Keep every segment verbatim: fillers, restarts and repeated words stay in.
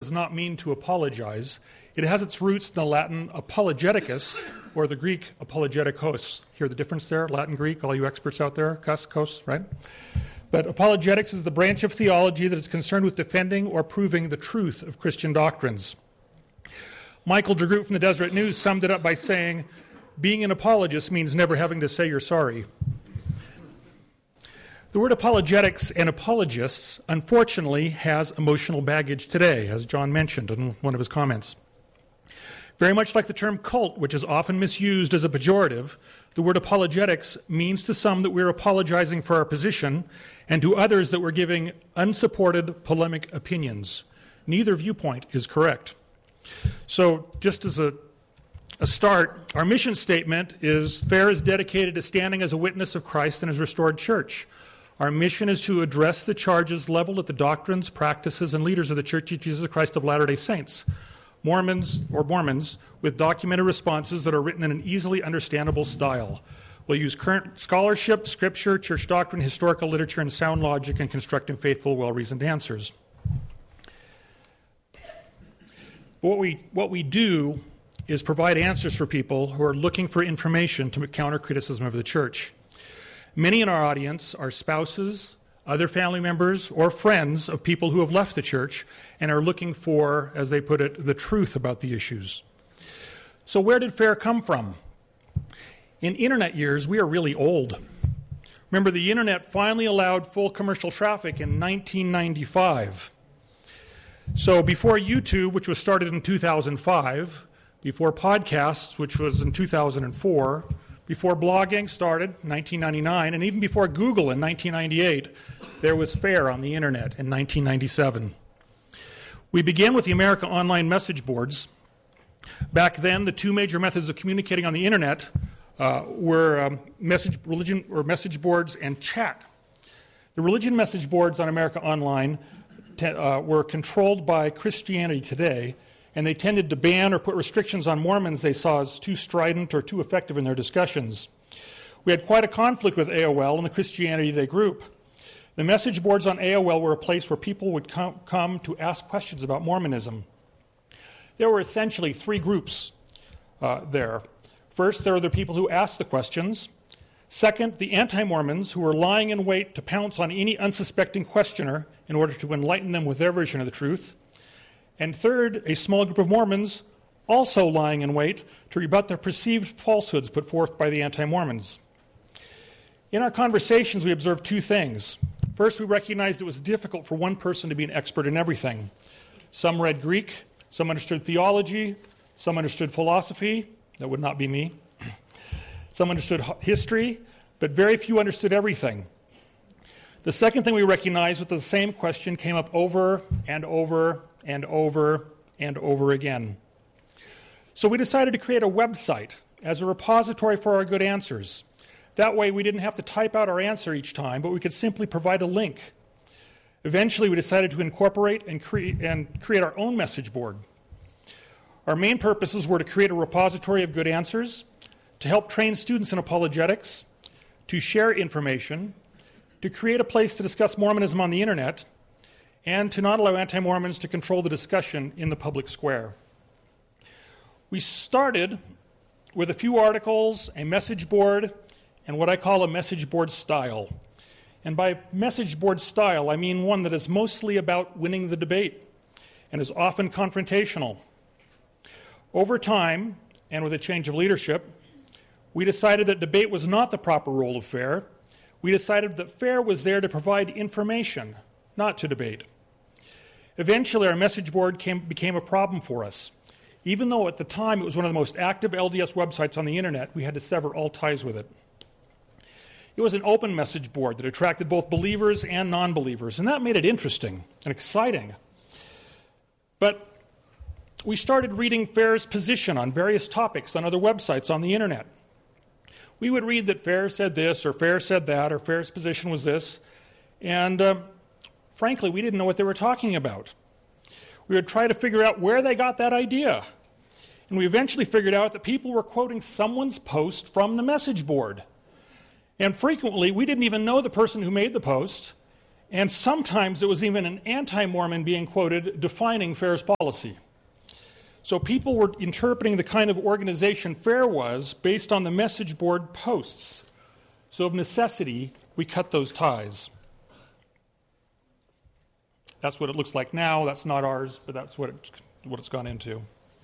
does not mean to apologize. It has its roots in the Latin apologeticus, or the Greek apologetikos. Hear the difference there? Latin, Greek, all you experts out there? Kos, kos, right? But apologetics is the branch of theology that is concerned with defending or proving the truth of Christian doctrines. Michael DeGroot from the Deseret News summed it up by saying, being an apologist means never having to say you're sorry. The word apologetics and apologists, unfortunately, has emotional baggage today, as John mentioned in one of his comments. Very much like the term cult, which is often misused as a pejorative, the word apologetics means to some that we're apologizing for our position, and to others that we're giving unsupported polemic opinions. Neither viewpoint is correct. So, just as a, a start, our mission statement is, FAIR is dedicated to standing as a witness of Christ and His restored church. Our mission is to address the charges leveled at the doctrines, practices, and leaders of the Church of Jesus Christ of Latter-day Saints, Mormons or Mormons, with documented responses that are written in an easily understandable style. We'll use current scholarship, scripture, church doctrine, historical literature, and sound logic in constructing faithful, well-reasoned answers. What we, what we do is provide answers for people who are looking for information to counter criticism of the church. Many in our audience are spouses, other family members, or friends of people who have left the church and are looking for, as they put it, the truth about the issues. So where did FAIR come from? In internet years, we are really old. Remember, the internet finally allowed full commercial traffic in nineteen ninety-five. So before YouTube, which was started in two thousand five, before podcasts, which was in two thousand four, before blogging started in nineteen ninety-nine, and even before Google in nineteen ninety-eight, there was FAIR on the internet in nineteen ninety-seven. We began with the America Online message boards. Back then, the two major methods of communicating on the internet uh, were um, message religion or message boards and chat. The religion message boards on America Online te- uh, were controlled by Christianity Today, and they tended to ban or put restrictions on Mormons they saw as too strident or too effective in their discussions. We had quite a conflict with A O L and the Christianity Today group. The message boards on A O L were a place where people would com- come to ask questions about Mormonism. There were essentially three groups uh, there. First, there were the people who asked the questions. Second, the anti-Mormons who were lying in wait to pounce on any unsuspecting questioner in order to enlighten them with their version of the truth. And third, a small group of Mormons also lying in wait to rebut the perceived falsehoods put forth by the anti-Mormons. In our conversations, we observed two things. First, we recognized it was difficult for one person to be an expert in everything. Some read Greek, some understood theology, some understood philosophy. That would not be me. Some understood history, but very few understood everything. The second thing we recognized was that the same question came up over and over and over and over again. So we decided to create a website as a repository for our good answers. That way we didn't have to type out our answer each time, but we could simply provide a link. Eventually we decided to incorporate and, cre- and create our own message board. Our main purposes were to create a repository of good answers, to help train students in apologetics, to share information, to create a place to discuss Mormonism on the internet, and to not allow anti-Mormons to control the discussion in the public square. We started with a few articles, a message board, and what I call a message board style. And by message board style, I mean one that is mostly about winning the debate and is often confrontational. Over time, and with a change of leadership, we decided that debate was not the proper role of FAIR. We decided that FAIR was there to provide information, not to debate. Eventually, our message board came, became a problem for us. Even though at the time it was one of the most active L D S websites on the internet, we had to sever all ties with it. It was an open message board that attracted both believers and non-believers, and that made it interesting and exciting. But we started reading FAIR's position on various topics on other websites on the internet. We would read that FAIR said this, or FAIR said that, or FAIR's position was this, and uh, frankly, we didn't know what they were talking about. We would try to figure out where they got that idea, and we eventually figured out that people were quoting someone's post from the message board. And frequently, we didn't even know the person who made the post, And sometimes it was even an anti-Mormon being quoted defining FAIR's policy. So people were interpreting the kind of organization FAIR was based on the message board posts. So of necessity, we cut those ties. That's what it looks like now. That's not ours, but that's what it's, what it's gone into.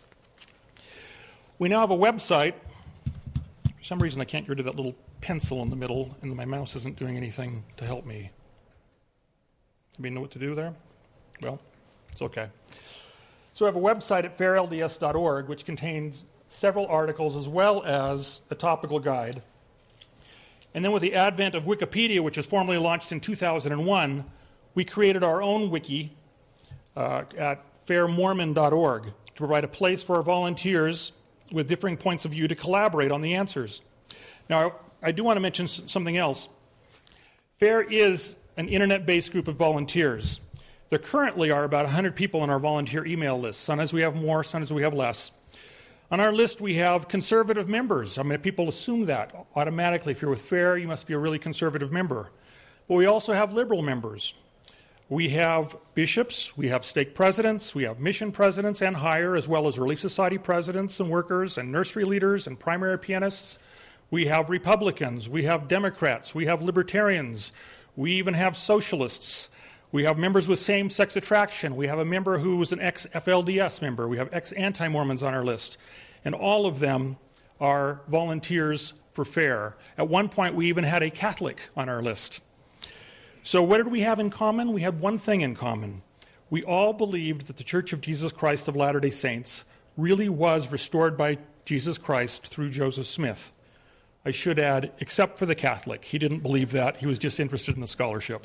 We now have a website. For some reason, I can't get rid of that little pencil in the middle, and my mouse isn't doing anything to help me. Anybody know what to do there? Well, it's okay. So I have a website at fair L D S dot org, which contains several articles as well as a topical guide. And then with the advent of Wikipedia, which was formally launched in two thousand one, we created our own wiki uh, at fair mormon dot org to provide a place for our volunteers with differing points of view to collaborate on the answers. Now, I do want to mention something else. FAIR is an internet-based group of volunteers. There currently are about one hundred people on our volunteer email list. Sometimes we have more, sometimes we have less. On our list, we have conservative members. I mean, people assume that automatically. If you're with FAIR, you must be a really conservative member. But we also have liberal members. We have bishops, we have stake presidents, we have mission presidents and higher, as well as Relief Society presidents and workers and nursery leaders and primary pianists. We have Republicans, we have Democrats, we have Libertarians, we even have socialists. We have members with same-sex attraction. We have a member who was an ex-F L D S member. We have ex-anti-Mormons on our list. And all of them are volunteers for FAIR. At one point, we even had a Catholic on our list. So what did we have in common? We had one thing in common. We all believed that the Church of Jesus Christ of Latter-day Saints really was restored by Jesus Christ through Joseph Smith. I should add, except for the Catholic. He didn't believe that. He was just interested in the scholarship.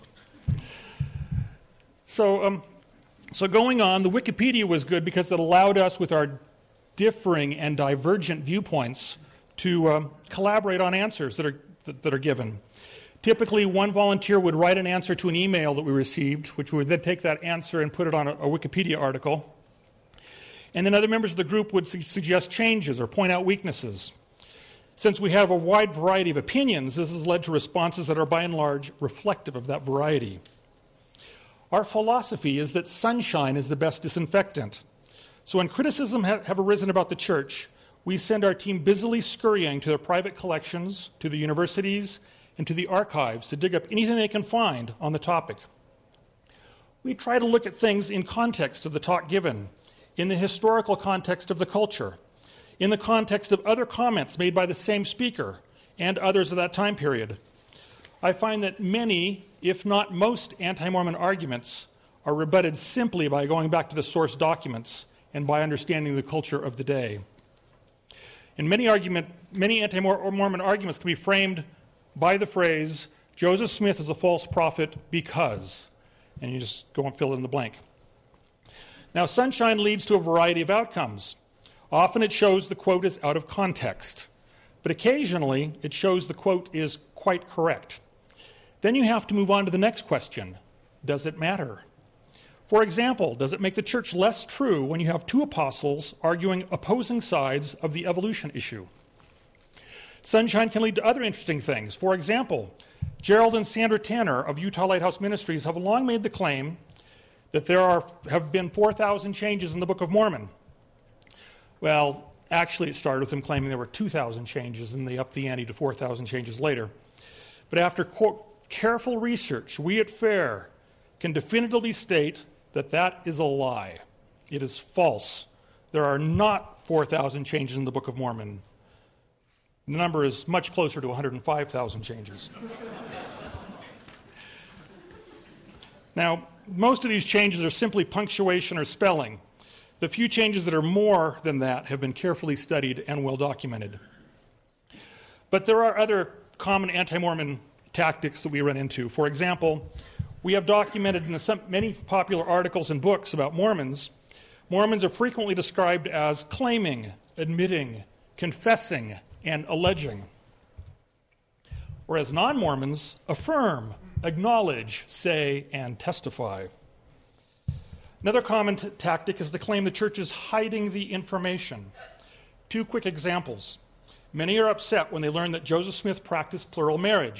So, um, so going on, the Wikipedia was good because it allowed us, with our differing and divergent viewpoints, to um, collaborate on answers that are that, that are given. Typically, one volunteer would write an answer to an email that we received, which we would then take that answer and put it on a, a Wikipedia article. And then other members of the group would su- suggest changes or point out weaknesses. Since we have a wide variety of opinions, this has led to responses that are by and large reflective of that variety. Our philosophy is that sunshine is the best disinfectant. So when criticism ha- have arisen about the church, we send our team busily scurrying to their private collections, to the universities, and to the archives to dig up anything they can find on the topic. We try to look at things in context of the talk given, in the historical context of the culture, in the context of other comments made by the same speaker and others of that time period. I find that many, if not most, anti-Mormon arguments are rebutted simply by going back to the source documents and by understanding the culture of the day. And many argument, many anti-Mormon arguments can be framed by the phrase, Joseph Smith is a false prophet because, and you just go and fill in the blank. Now, sunshine leads to a variety of outcomes. Often it shows the quote is out of context, but occasionally it shows the quote is quite correct. Then you have to move on to the next question. Does it matter? For example, does it make the church less true when you have two apostles arguing opposing sides of the evolution issue? Sunshine can lead to other interesting things. For example, Gerald and Sandra Tanner of Utah Lighthouse Ministries have long made the claim that there are, have been four thousand changes in the Book of Mormon. Well, actually it started with them claiming there were two thousand changes, and they upped the ante to four thousand changes later. But after co- careful research, we at FAIR can definitively state that that is a lie. It is false. There are not four thousand changes in the Book of Mormon. The number is much closer to one hundred five thousand changes. Now, most of these changes are simply punctuation or spelling. The few changes that are more than that have been carefully studied and well documented. But there are other common anti-Mormon tactics that we run into. For example, we have documented in the, some, many popular articles and books about Mormons, Mormons are frequently described as claiming, admitting, confessing, and alleging. Whereas non-Mormons affirm, acknowledge, say, and testify. Another common t- tactic is to claim the church is hiding the information. Two quick examples. Many are upset when they learn that Joseph Smith practiced plural marriage,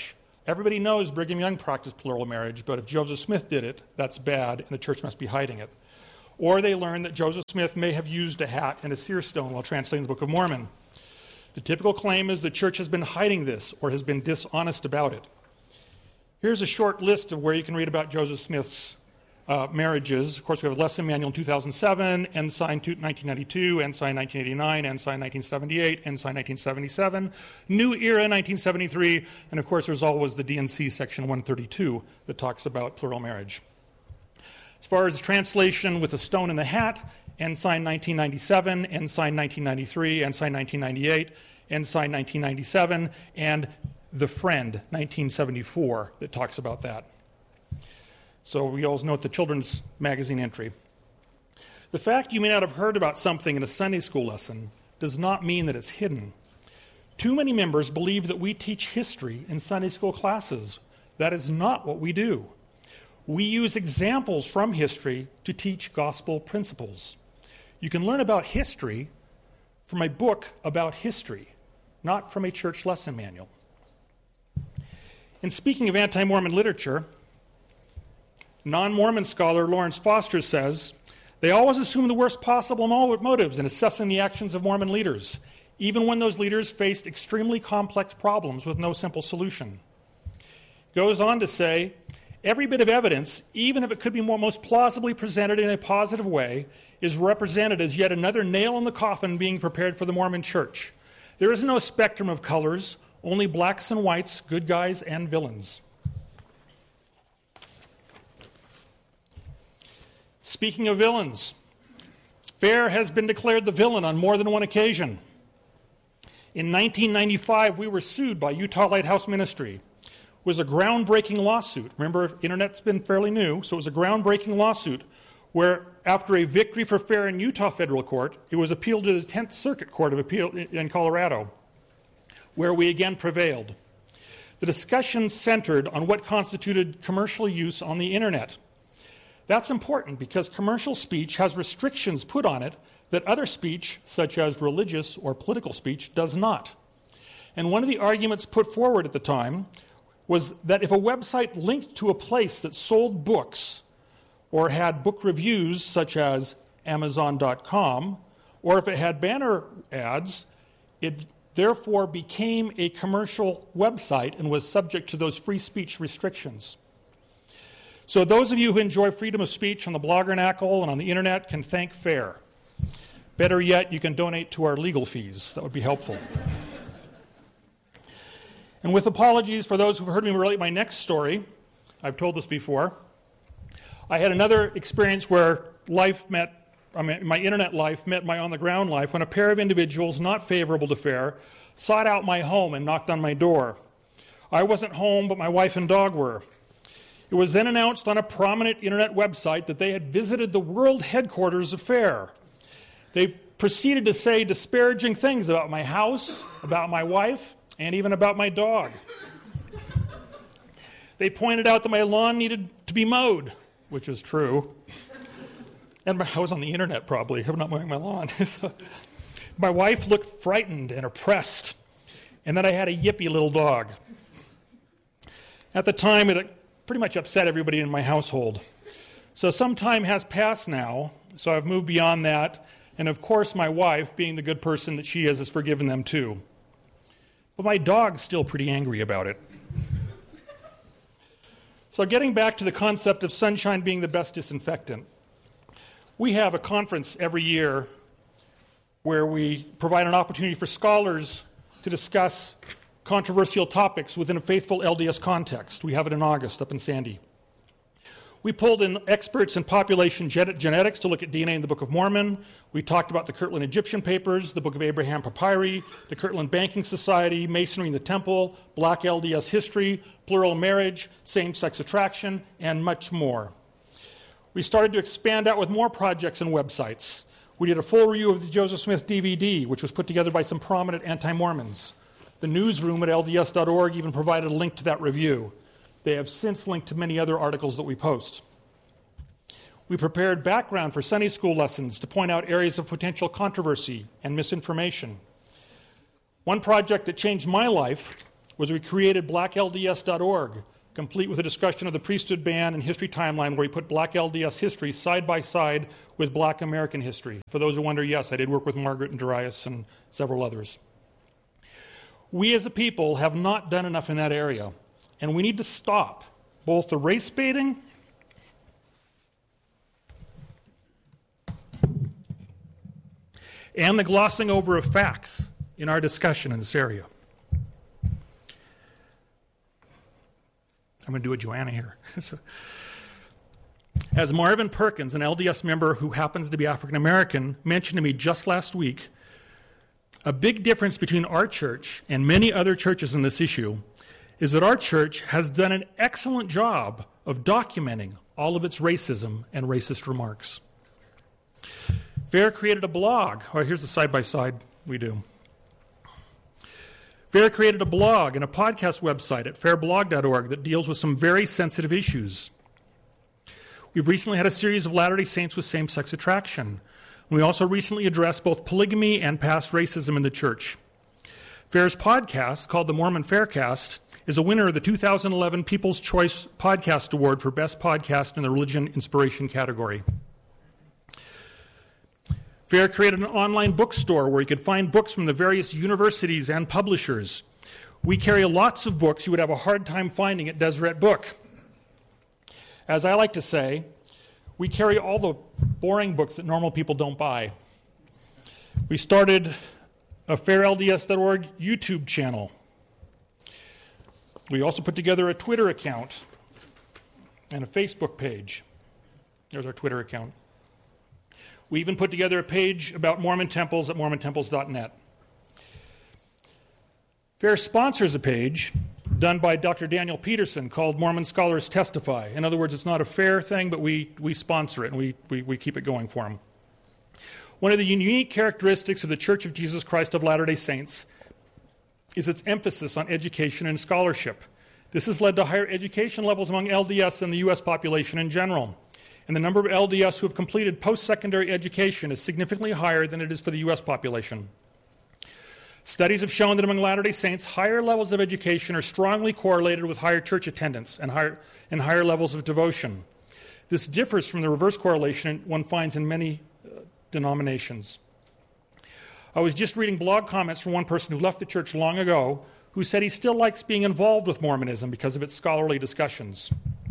Everybody knows Brigham Young practiced plural marriage, but if Joseph Smith did it, that's bad, and the church must be hiding it. Or they learn that Joseph Smith may have used a hat and a seer stone while translating the Book of Mormon. The typical claim is the church has been hiding this or has been dishonest about it. Here's a short list of where you can read about Joseph Smith's uh, marriages. Of course, we have a lesson manual in two thousand seven, Ensign nineteen ninety-two, Ensign nineteen eighty-nine, Ensign nineteen seventy-eight, Ensign nineteen seventy-seven, New Era nineteen seventy-three, and of course there's always the D and C section one thirty-two that talks about plural marriage. As far as translation with a stone in the hat, Ensign nineteen ninety-seven, Ensign nineteen ninety-three, Ensign nineteen ninety-eight, Ensign nineteen ninety-seven, and The Friend, nineteen seventy-four, that talks about that. So we always note the children's magazine entry. The fact you may not have heard about something in a Sunday school lesson does not mean that it's hidden. Too many members believe that we teach history in Sunday school classes. That is not what we do. We use examples from history to teach gospel principles. You can learn about history from a book about history, not from a church lesson manual. And speaking of anti-Mormon literature, non-Mormon scholar Lawrence Foster says, they always assume the worst possible motives in assessing the actions of Mormon leaders, even when those leaders faced extremely complex problems with no simple solution. He goes on to say, every bit of evidence, even if it could be more most plausibly presented in a positive way, is represented as yet another nail in the coffin being prepared for the Mormon church. There is no spectrum of colors, only blacks and whites, good guys and villains. Speaking of villains, Fair has been declared the villain on more than one occasion. In nineteen ninety-five, we were sued by Utah Lighthouse Ministry. It was a groundbreaking lawsuit. Remember, internet's been fairly new, so it was a groundbreaking lawsuit where, after a victory for Fair in Utah federal court, it was appealed to the tenth Circuit Court of Appeal in Colorado, where we again prevailed. The discussion centered on what constituted commercial use on the internet. That's important because commercial speech has restrictions put on it that other speech, such as religious or political speech, does not. And one of the arguments put forward at the time was that if a website linked to a place that sold books or had book reviews, such as Amazon dot com, or if it had banner ads, it therefore became a commercial website and was subject to those free speech restrictions. So those of you who enjoy freedom of speech on the Bloggernacle and on the internet can thank FAIR. Better yet, you can donate to our legal fees. That would be helpful. And with apologies for those who've heard me relate my next story, I've told this before, I had another experience where life met, I mean, my internet life met my on-the-ground life when a pair of individuals not favorable to FAIR sought out my home and knocked on my door. I wasn't home, but my wife and dog were. It was then announced on a prominent internet website that they had visited the world headquarters of FAIR. They proceeded to say disparaging things about my house, about my wife, and even about my dog. They pointed out that my lawn needed to be mowed, which is true. And my, I was on the internet probably, I'm not mowing my lawn. So, my wife looked frightened and oppressed, and that I had a yippy little dog. At the time, it pretty much upset everybody in my household. So some time has passed now, so I've moved beyond that, and of course my wife, being the good person that she is, has forgiven them too. But my dog's still pretty angry about it. So getting back to the concept of sunshine being the best disinfectant, we have a conference every year where we provide an opportunity for scholars to discuss controversial topics within a faithful L D S context. We have it in August up in Sandy. We pulled in experts in population gen- genetics to look at D N A in the Book of Mormon. We talked about the Kirtland Egyptian Papers, the Book of Abraham Papyri, the Kirtland Banking Society, Masonry in the Temple, Black L D S history, plural marriage, same-sex attraction, and much more. We started to expand out with more projects and websites. We did a full review of the Joseph Smith D V D, which was put together by some prominent anti-Mormons. The newsroom at L D S dot org even provided a link to that review. They have since linked to many other articles that we post. We prepared background for Sunday school lessons to point out areas of potential controversy and misinformation. One project that changed my life was we created black L D S dot org, complete with a discussion of the priesthood ban and history timeline, where we put black L D S history side by side with black American history. For those who wonder, yes, I did work with Margaret and Darius and several others. We as a people have not done enough in that area, and we need to stop both the race baiting and the glossing over of facts in our discussion in this area. I'm going to do a Joanna here. So, as Marvin Perkins, an L D S member who happens to be African American, mentioned to me just last week, a big difference between our church and many other churches in this issue is that our church has done an excellent job of documenting all of its racism and racist remarks. FAIR created a blog. Oh, here's the side-by-side we do. FAIR created a blog and a podcast website at fair blog dot org that deals with some very sensitive issues. We've recently had a series of Latter-day Saints with same-sex attraction. We also recently addressed both polygamy and past racism in the church. FAIR's podcast, called the Mormon Faircast, is a winner of the two thousand eleven People's Choice Podcast Award for Best Podcast in the Religion Inspiration category. FAIR created an online bookstore where you could find books from the various universities and publishers. We carry lots of books you would have a hard time finding at Deseret Book. As I like to say, we carry all the boring books that normal people don't buy. We started a fair L D S dot org YouTube channel. We also put together a Twitter account and a Facebook page. There's our Twitter account. We even put together a page about Mormon temples at mormon temples dot net. FAIR sponsors a page done by Doctor Daniel Peterson called Mormon Scholars Testify. In other words, it's not a FAIR thing, but we, we sponsor it and we, we, we keep it going for him. One of the unique characteristics of the Church of Jesus Christ of Latter-day Saints is its emphasis on education and scholarship. This has led to higher education levels among L D S than the U S population in general. And the number of L D S who have completed post-secondary education is significantly higher than it is for the U S population. Studies have shown that among Latter-day Saints, higher levels of education are strongly correlated with higher church attendance and higher, and higher levels of devotion. This differs from the reverse correlation one finds in many uh, denominations. I was just reading blog comments from one person who left the church long ago who said he still likes being involved with Mormonism because of its scholarly discussions.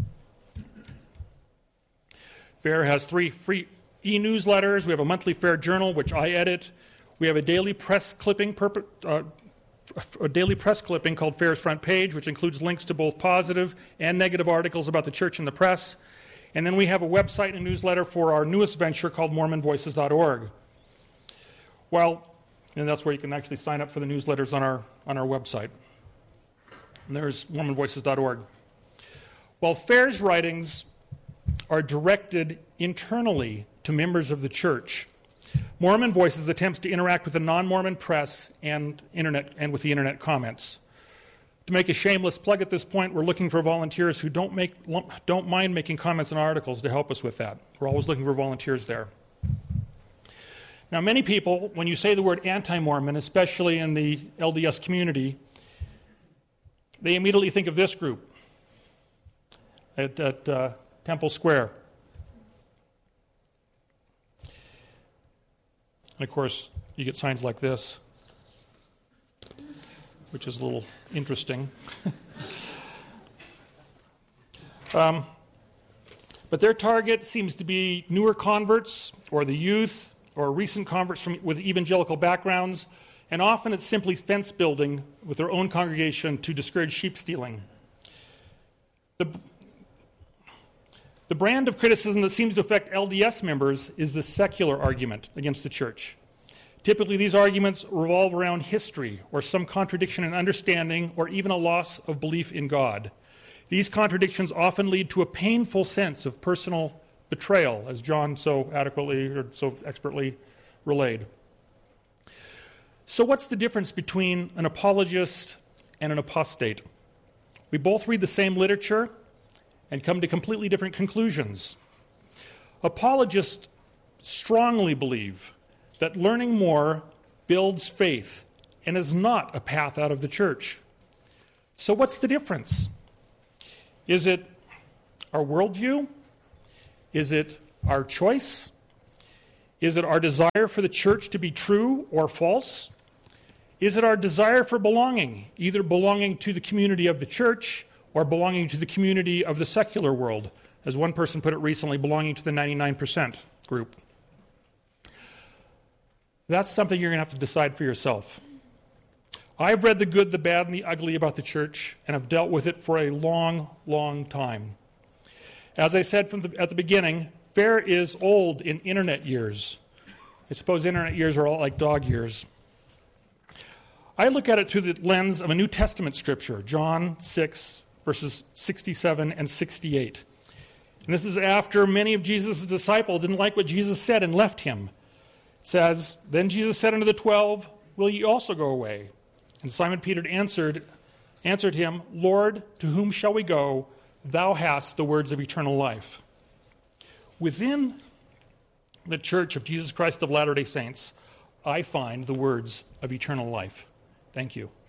FAIR has three free e-newsletters. We have a monthly FAIR journal, which I edit. We have a daily press clipping, uh, a daily press clipping called FAIR's Front Page, which includes links to both positive and negative articles about the church and the press. And then we have a website and newsletter for our newest venture called mormon voices dot org. Well, and that's where you can actually sign up for the newsletters on our on our website. And there's mormon voices dot org. While FAIR's writings are directed internally to members of the church, Mormon Voices attempts to interact with the non-Mormon press and internet and with the internet comments. To make a shameless plug at this point, we're looking for volunteers who don't make don't mind making comments on articles to help us with that. We're always looking for volunteers there. Now, many people, when you say the word anti-Mormon, especially in the L D S community, they immediately think of this group at, at uh, Temple Square. And of course, you get signs like this, which is a little interesting. um, but their target seems to be newer converts or the youth or recent converts from, with evangelical backgrounds, and often it's simply fence building with their own congregation to discourage sheep stealing. The, the brand of criticism that seems to affect L D S members is the secular argument against the church. Typically, these arguments revolve around history or some contradiction in understanding or even a loss of belief in God. These contradictions often lead to a painful sense of personal betrayal, as John so adequately or so expertly relayed. So what's the difference between an apologist and an apostate? We both read the same literature and come to completely different conclusions. Apologists strongly believe that learning more builds faith and is not a path out of the church. So what's the difference? Is it our worldview? Is it our choice? Is it our desire for the church to be true or false? Is it our desire for belonging, either belonging to the community of the church or belonging to the community of the secular world, as one person put it recently, belonging to the ninety-nine percent group? That's something you're going to have to decide for yourself. I've read the good, the bad, and the ugly about the church, and have dealt with it for a long, long time. As I said from the, at the beginning, FAIR is old in internet years. I suppose internet years are all like dog years. I look at it through the lens of a New Testament scripture, John six, verses sixty-seven and sixty-eight. And this is after many of Jesus' disciples didn't like what Jesus said and left him. It says, "Then Jesus said unto the twelve, Will ye also go away? And Simon Peter answered, answered him, Lord, to whom shall we go? Thou hast the words of eternal life." Within the Church of Jesus Christ of Latter-day Saints, I find the words of eternal life. Thank you.